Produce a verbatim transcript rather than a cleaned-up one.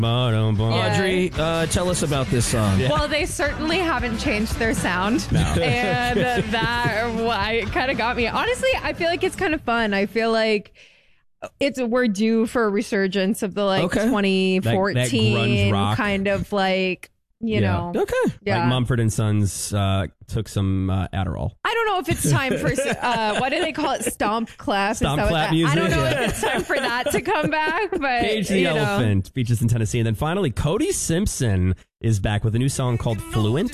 Audrey, uh, tell us about this song. Yeah. Well, they certainly haven't changed their sound. No. And that well, kind of got me. Honestly, I feel like it's kind of fun. I feel like it's we're due for a resurgence of the like Okay. twenty fourteen That- that grunge rock. kind of like, you Yeah. know. Okay. Yeah. Like Mumford and Sons uh, took some uh, Adderall. I don't know if it's time for, uh, what do they call it? Stomp clap? Is Stomp that what clap that- music? I don't know Yeah. if it's time for that to come back, but Cage the you know. Elephant features in Tennessee. And then finally, Cody Simpson is back with a new song called Fluent.